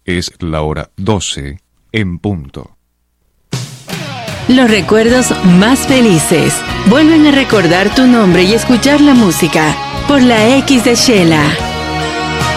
Es la hora 12 en punto. Los recuerdos más felices vuelven a recordar tu nombre y escuchar la música por la X de Shela.